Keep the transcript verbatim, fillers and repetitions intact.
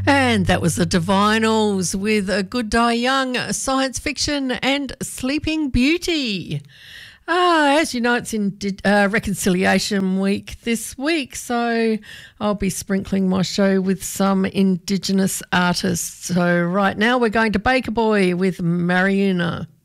And that was the Divinals with A Good Die Young, Science Fiction and Sleeping Beauty. Ah, as you know, it's in uh, Reconciliation Week this week, so I'll be sprinkling my show with some Indigenous artists. So right now we're going to Baker Boy with Mariuna.